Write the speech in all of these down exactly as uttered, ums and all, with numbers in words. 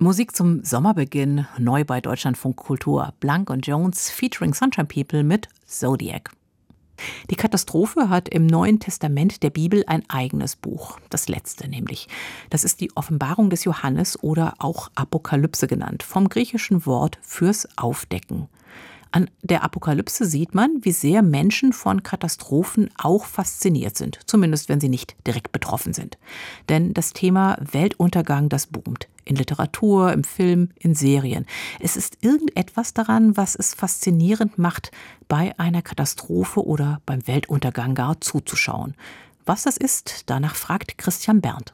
Musik zum Sommerbeginn, neu bei Deutschlandfunk Kultur. Blank und Jones featuring Sunshine People mit Zodiac. Die Katastrophe hat im Neuen Testament der Bibel ein eigenes Buch, das letzte nämlich. Das ist die Offenbarung des Johannes oder auch Apokalypse genannt, vom griechischen Wort fürs Aufdecken. An der Apokalypse sieht man, wie sehr Menschen von Katastrophen auch fasziniert sind, zumindest wenn sie nicht direkt betroffen sind. Denn das Thema Weltuntergang, das boomt. In Literatur, im Film, in Serien. Es ist irgendetwas daran, was es faszinierend macht, bei einer Katastrophe oder beim Weltuntergang gar zuzuschauen. Was das ist, danach fragt Christian Berndt.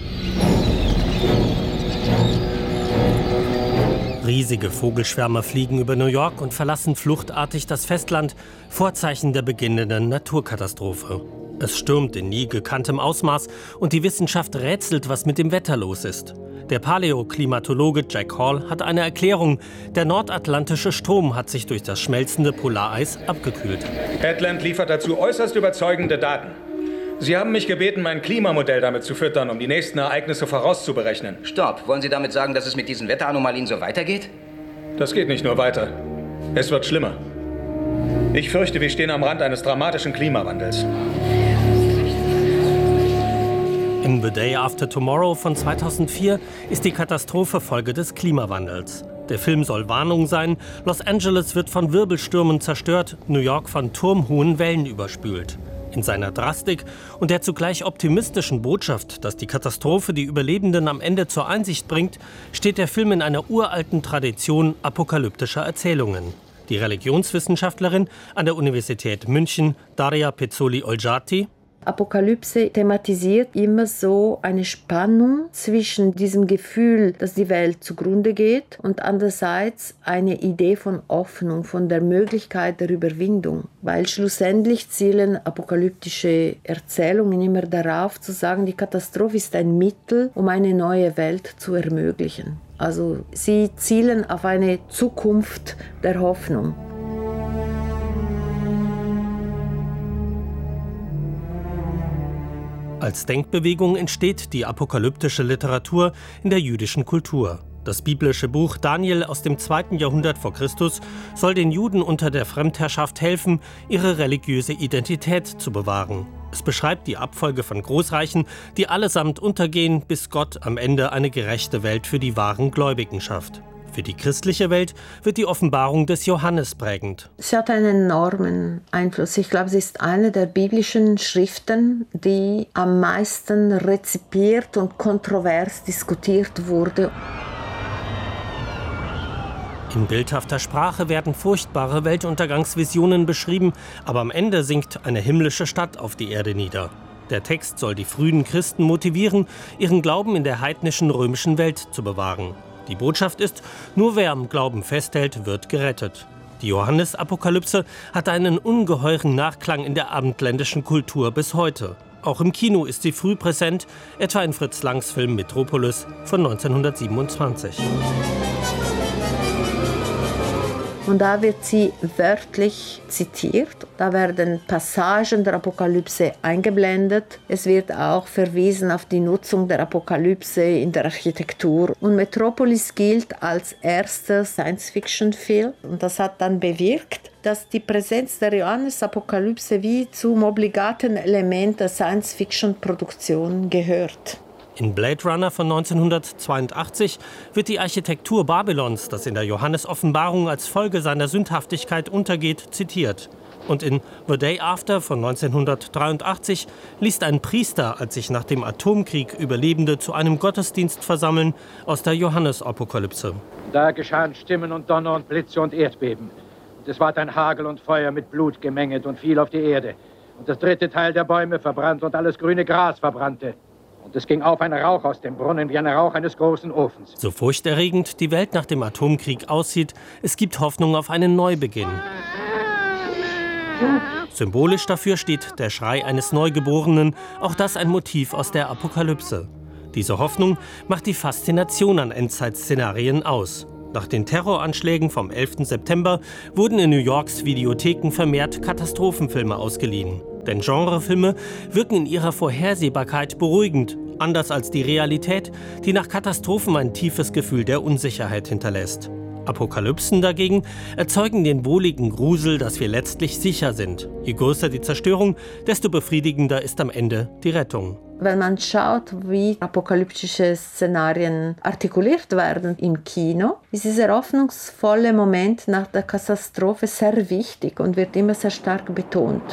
Riesige Vogelschwärme fliegen über New York und verlassen fluchtartig das Festland, Vorzeichen der beginnenden Naturkatastrophe. Es stürmt in nie gekanntem Ausmaß und die Wissenschaft rätselt, was mit dem Wetter los ist. Der Paläoklimatologe Jack Hall hat eine Erklärung. Der nordatlantische Strom hat sich durch das schmelzende Polareis abgekühlt. Headland liefert dazu äußerst überzeugende Daten. Sie haben mich gebeten, mein Klimamodell damit zu füttern, um die nächsten Ereignisse vorauszuberechnen. Stopp! Wollen Sie damit sagen, dass es mit diesen Wetteranomalien so weitergeht? Das geht nicht nur weiter. Es wird schlimmer. Ich fürchte, wir stehen am Rand eines dramatischen Klimawandels. In The Day After Tomorrow von zweitausendvier ist die Katastrophe Folge des Klimawandels. Der Film soll Warnung sein. Los Angeles wird von Wirbelstürmen zerstört, New York von turmhohen Wellen überspült. In seiner Drastik und der zugleich optimistischen Botschaft, dass die Katastrophe die Überlebenden am Ende zur Einsicht bringt, steht der Film in einer uralten Tradition apokalyptischer Erzählungen. Die Religionswissenschaftlerin an der Universität München, Daria Pezzoli-Olgiati: Apokalypse thematisiert immer so eine Spannung zwischen diesem Gefühl, dass die Welt zugrunde geht, und andererseits eine Idee von Hoffnung, von der Möglichkeit der Überwindung. Weil schlussendlich zielen apokalyptische Erzählungen immer darauf zu sagen, die Katastrophe ist ein Mittel, um eine neue Welt zu ermöglichen. Also sie zielen auf eine Zukunft der Hoffnung. Als Denkbewegung entsteht die apokalyptische Literatur in der jüdischen Kultur. Das biblische Buch Daniel aus dem zweiten Jahrhundert vor Christus soll den Juden unter der Fremdherrschaft helfen, ihre religiöse Identität zu bewahren. Es beschreibt die Abfolge von Großreichen, die allesamt untergehen, bis Gott am Ende eine gerechte Welt für die wahren Gläubigen schafft. Für die christliche Welt wird die Offenbarung des Johannes prägend. Sie hat einen enormen Einfluss. Ich glaube, sie ist eine der biblischen Schriften, die am meisten rezipiert und kontrovers diskutiert wurde. In bildhafter Sprache werden furchtbare Weltuntergangsvisionen beschrieben, aber am Ende sinkt eine himmlische Stadt auf die Erde nieder. Der Text soll die frühen Christen motivieren, ihren Glauben in der heidnischen römischen Welt zu bewahren. Die Botschaft ist, nur wer am Glauben festhält, wird gerettet. Die Johannes-Apokalypse hat einen ungeheuren Nachklang in der abendländischen Kultur bis heute. Auch im Kino ist sie früh präsent, etwa in Fritz Langs Film Metropolis von neunzehnhundertsiebenundzwanzig. Und da wird sie wörtlich zitiert. Da werden Passagen der Apokalypse eingeblendet. Es wird auch verwiesen auf die Nutzung der Apokalypse in der Architektur. Und Metropolis gilt als erster Science-Fiction-Film. Und das hat dann bewirkt, dass die Präsenz der Johannes-Apokalypse wie zum obligaten Element der Science-Fiction-Produktion gehört. In Blade Runner von neunzehnhundertzweiundachtzig wird die Architektur Babylons, das in der Johannes-Offenbarung als Folge seiner Sündhaftigkeit untergeht, zitiert. Und in The Day After von neunzehnhundertdreiundachtzig liest ein Priester, als sich nach dem Atomkrieg Überlebende zu einem Gottesdienst versammeln, aus der Johannes-Apokalypse. Da geschahen Stimmen und Donner und Blitze und Erdbeben. Und es ward ein Hagel und Feuer mit Blut gemenget und fiel auf die Erde. Und das dritte Teil der Bäume verbrannte und alles grüne Gras verbrannte. Und es ging auf ein Rauch aus dem Brunnen wie ein Rauch eines großen Ofens. So furchterregend die Welt nach dem Atomkrieg aussieht, es gibt Hoffnung auf einen Neubeginn. Symbolisch dafür steht der Schrei eines Neugeborenen, auch das ein Motiv aus der Apokalypse. Diese Hoffnung macht die Faszination an Endzeitszenarien aus. Nach den Terroranschlägen vom elften September wurden in New Yorks Videotheken vermehrt Katastrophenfilme ausgeliehen. Denn Genrefilme wirken in ihrer Vorhersehbarkeit beruhigend. Anders als die Realität, die nach Katastrophen ein tiefes Gefühl der Unsicherheit hinterlässt. Apokalypsen dagegen erzeugen den wohligen Grusel, dass wir letztlich sicher sind. Je größer die Zerstörung, desto befriedigender ist am Ende die Rettung. Wenn man schaut, wie apokalyptische Szenarien artikuliert werden im Kino, ist dieser hoffnungsvolle Moment nach der Katastrophe sehr wichtig und wird immer sehr stark betont.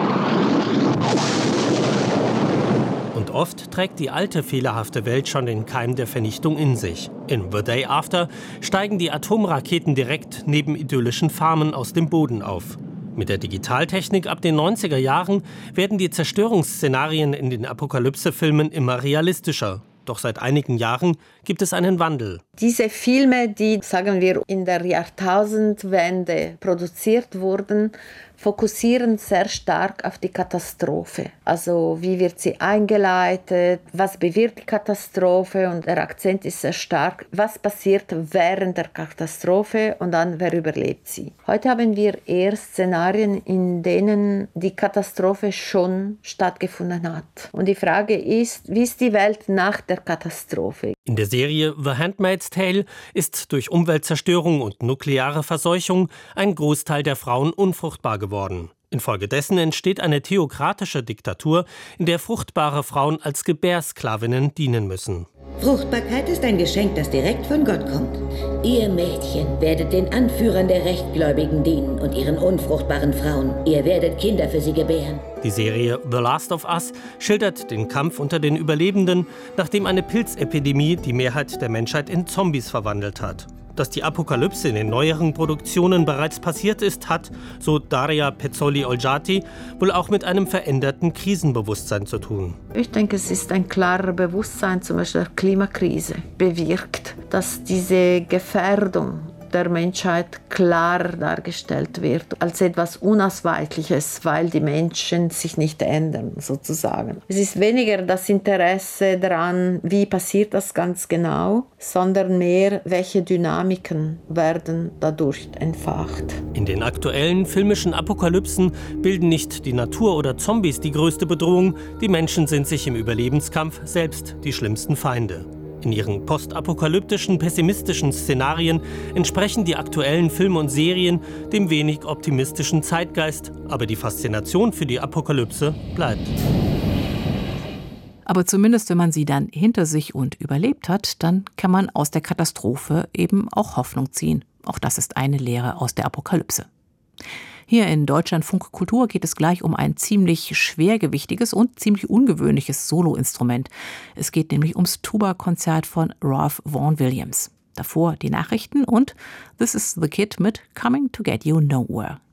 Und oft trägt die alte, fehlerhafte Welt schon den Keim der Vernichtung in sich. In The Day After steigen die Atomraketen direkt neben idyllischen Farmen aus dem Boden auf. Mit der Digitaltechnik ab den neunziger Jahren werden die Zerstörungsszenarien in den Apokalypse-Filmen immer realistischer. Doch seit einigen Jahren gibt es einen Wandel. Diese Filme, die, sagen wir, in der Jahrtausendwende produziert wurden, fokussieren sehr stark auf die Katastrophe. Also wie wird sie eingeleitet, was bewirkt die Katastrophe, und der Akzent ist sehr stark, was passiert während der Katastrophe und dann wer überlebt sie. Heute haben wir eher Szenarien, in denen die Katastrophe schon stattgefunden hat. Und die Frage ist, wie ist die Welt nach der Katastrophe? In der Serie The Handmaid's Tale ist durch Umweltzerstörung und nukleare Verseuchung ein Großteil der Frauen unfruchtbar geworden. Infolgedessen entsteht eine theokratische Diktatur, in der fruchtbare Frauen als Gebärsklavinnen dienen müssen. Fruchtbarkeit ist ein Geschenk, das direkt von Gott kommt. Ihr Mädchen werdet den Anführern der Rechtgläubigen dienen und ihren unfruchtbaren Frauen. Ihr werdet Kinder für sie gebären. Die Serie The Last of Us schildert den Kampf unter den Überlebenden, nachdem eine Pilzepidemie die Mehrheit der Menschheit in Zombies verwandelt hat. Dass die Apokalypse in den neueren Produktionen bereits passiert ist, hat, so Daria Pezzoli-Olgiati, wohl auch mit einem veränderten Krisenbewusstsein zu tun. Ich denke, es ist ein klarer Bewusstsein, zum Beispiel der Klimakrise, bewirkt, dass diese Gefährdung der Menschheit klar dargestellt wird, als etwas Unausweichliches, weil die Menschen sich nicht ändern, sozusagen. Es ist weniger das Interesse daran, wie passiert das ganz genau, sondern mehr, welche Dynamiken werden dadurch entfacht. In den aktuellen filmischen Apokalypsen bilden nicht die Natur oder Zombies die größte Bedrohung, die Menschen sind sich im Überlebenskampf selbst die schlimmsten Feinde. In ihren postapokalyptischen, pessimistischen Szenarien entsprechen die aktuellen Filme und Serien dem wenig optimistischen Zeitgeist, aber die Faszination für die Apokalypse bleibt. Aber zumindest, wenn man sie dann hinter sich und überlebt hat, dann kann man aus der Katastrophe eben auch Hoffnung ziehen. Auch das ist eine Lehre aus der Apokalypse. Hier in Deutschlandfunk Kultur geht es gleich um ein ziemlich schwergewichtiges und ziemlich ungewöhnliches Soloinstrument. Es geht nämlich ums Tuba-Konzert von Ralph Vaughan Williams. Davor die Nachrichten und This is the Kid mit Coming to Get You Nowhere.